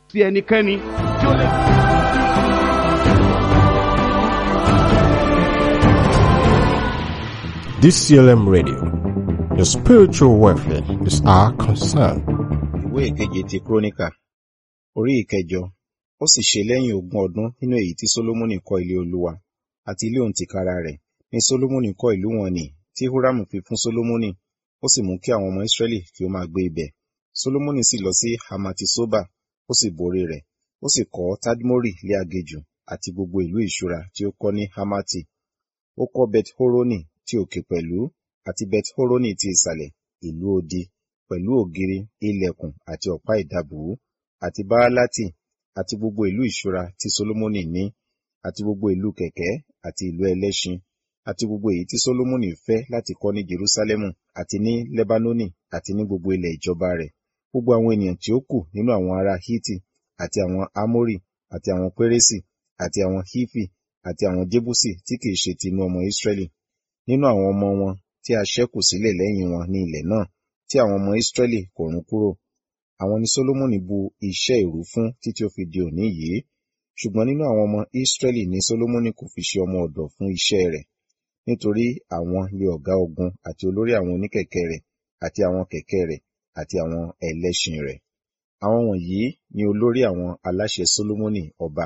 sí ẹnikẹ́ni tí ó lè. DCLM Radio, your spiritual welfare is our concern. Ìwé ìkeje ti Kíróníkà, orí ìkẹjọ. Ó sì ṣe lẹ́yìn 20 ọdún nínú èyí tí Sólómọ́nì kọ́ ilé Olúwa àti ilé òǹtìkára rẹ̀, ní Sólómọ́nì kọ́ ìlú wọn nì tí Húrámù fi fún Sólómọ́nì, ó sì mú kí àwọn ọmọ Ísírẹ́lì kí ó máa gbé ibẹ̀. Sólómọ́nì sì lọ sí Hamati Soba, ó sì borí rẹ̀, ó sì kọ́ Tadmori lé aginjù àti gbogbo ìlú ìṣúra tí ó kọ́ ní Hamati. Ó kọ́ Bet-horoni ti òkè pẹ̀lú, àti Bet-horoni ti ìsàlẹ̀, ìlú odi, pẹ̀lú ògiri, ilẹ̀kùn àti ọ̀pá ìdábùú, àti Baalati, àti gbogbo ìlú ìṣúra tí Sólómọ́nì ní, àti gbogbo ìlú kẹ̀kẹ́, àti ìlú ẹlẹ́ṣin, àti gbogbo èyí tí Sólómọ́nì fẹ́ láti kọ́ ní Jerúsálẹ́mù, àti ní Lebanoni, àti ní gbogbo ilẹ̀ ìjọba rẹ̀. Gbogbo àwọn ènìyàn tí ó kù nínú àwọn ará Hiti, àti àwọn Amori, àti àwọn Peresi, àti àwọn Hifi, àti àwọn Jebusi tí kìí ṣe ti inú ọmọ Ísírẹ́lì. Nínú àwọn ọmọ wọn tí a ṣẹ́kù sílẹ̀ lẹ́yìn wọn ní ilẹ̀ náà, tí àwọn ọmọ Ísírẹ́lì kò run kúrò. Àwọn ni Sólómọ́nì bu iṣẹ́ ìrú fún títí ó fi di òní yìí. Ṣùgbọ́n nínú àwọn ọmọ Ísírẹ́lì ni Sólómọ́nì kò fi ṣe ọmọ ọ̀dọ̀ fún iṣẹ́ rẹ̀, nítorí àwọn lé ọ̀gá ogun àti olórí àwọn oníkẹ̀kẹ́ rẹ̀, àti àwọn kẹ̀kẹ́ rẹ̀, àti àwọn ẹlẹ́ṣin rẹ̀. Àwọn wọ̀nyí ni olórí àwọn aláṣẹ Sólómọ́nì ọba,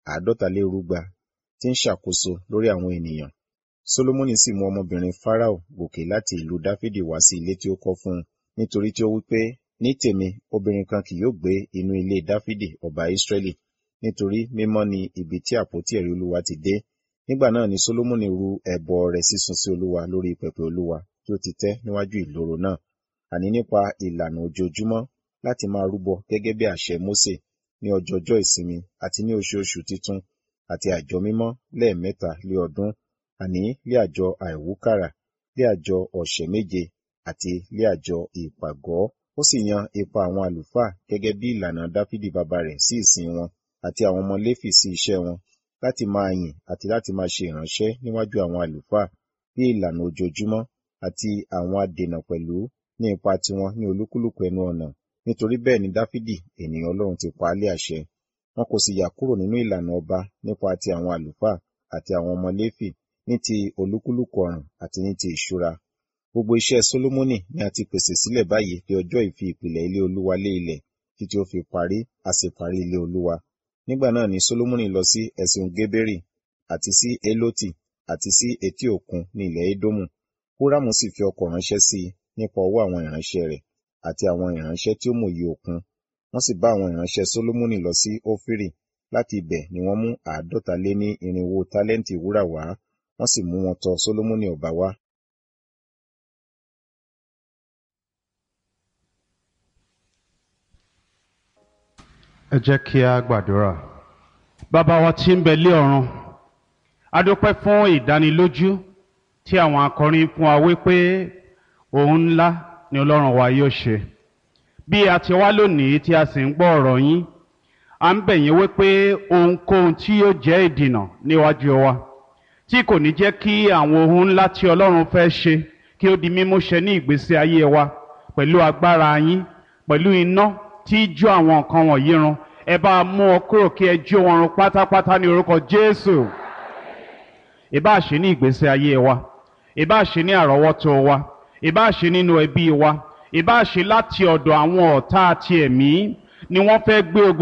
150 tí ń ṣàkóso lórí àwọn ènìyàn. Sólómọ́nì sì mú ọmọbìnrin Fáráò gòkè láti ìlú Dáfídì wá sí ilé tí ó kọ́ fún un, nítorí tí ó wí pé, ní tèmi obìnrin kan kì yóò gbé inú ilé Dáfídì ọba Ísírẹ́lì, nítorí mímọ́ ni ibi tí àpótí ẹ̀rí Olúwa ti dé. Nígbà náà ni Sólómọ́nì ru ẹbọ ọrẹ sísun sí Olúwa lórí pẹpẹ Olúwa tí ó ti tẹ́ níwájú ìloro náà, àní nípa ìlànà ojoojúmọ́ láti máa rúbọ gẹ́gẹ́ bí àṣẹ Mósè, ní ọjọọjọ́ ìsinmi, àti ní oṣooṣù titun, àti àjọ mímọ́ lẹ́ẹ̀mẹ́ta lé ọdún, àní lé àjọ àìwúkàrà, lé àjọ ọ̀sẹ̀ méje, àti lé àjọ ìpàgọ́. Ó sì yan ipa àwọn àlùfáà gẹ́gẹ́ bí ìlànà Dáfídì bàbá rẹ̀ sí ìsìn wọn, àti àwọn ọmọ Léfì sí iṣẹ́ wọn, láti máa yìn àti láti máa ṣe ìránṣẹ́ níwájú àwọn àlùfáà bí ìlànà ojoojúmọ́, àti àwọn adènà pẹ̀lú ní ipa tiwọn ní olúkúlùkù ẹnu ọ̀nà. Nítorí bẹ́ẹ̀ ni Dáfídì ènìyàn Ọlọ́run ti pa á lé àṣẹ. Wọn kò sì yà kúrò nínú ìlànà ọba nípa ti àwọn àlùfáà àti àwọn ọmọ Léfì, ní ti olúkúlùkù ọ̀ràn àti ní ti ìṣúra. Gbogbo iṣẹ́ Sólómọ́nì ni a ti pèsè sílẹ̀ báyìí di ọjọ́ ìfi ìpìlẹ̀ ilé Olúwa lé ilẹ̀, títí ó fi parí, a sì parí ilé Olúwa. Nígbà náà ni Sólómọ́nì lọ sí Ẹ̀sìn Gébérì, àti sí Élótì, àti sí etí òkun ní ilẹ̀ Édómù. Húrámù sì fi ọkọ̀ ránṣẹ́ sí i nípa ọwọ́ àwọn ìránṣẹ́ rẹ̀, àti àwọn ìránṣẹ́ tí ó mòye òkun. Wọ́n sì bá àwọn ìránṣẹ́ Sólómọ́nì lọ sí Ófírì. Láti ibẹ̀ ni wọ́n mú 450 tálẹ́ǹtì wúrà wá, wọ́n sì mú wọn tọ̀ Sólómọ́nì ọba wá. Ẹ jẹ́ kí a gbàdúrà. Bàbá wa tí ń bẹ lé ọ̀run, a dúpẹ́ fún ìdánilójú tí àwọn akọrin fún wa wípé ohun ńlá ni Ọlọ́run wa yóò ṣe. Bí a ti wá lónìí tí a sì ń gbọ́ ọ̀rọ̀ yín, a ń bẹ̀ yín wípé ohunkóhun tí yóò jẹ́ ìdìnà níwájú wa, tí kò ní jẹ́ kí àwọn ohun ńlá tí Ọlọ́run fẹ́ ṣe kí ó di mímúṣẹ ní ìgbésí ayé wa, pẹ̀lú agbára yín, pẹ̀lú iná tí jó àwọn nǹkan wọ̀nyí run, ẹ bá mú ọ kúrò kí ẹ jó wọn run pátápátá ní orúkọ Jésù. Ìbá ṣe ní ìgbésí ayé wa, ìbá ṣe ní àrọ́wọ́tó wa, ìbá ṣe nínú ẹbí wa, ìbá ṣe láti ọ̀dọ̀ àwọn ọ̀tá àti ẹ̀mí ni wọ́n fẹ́ gbé ogun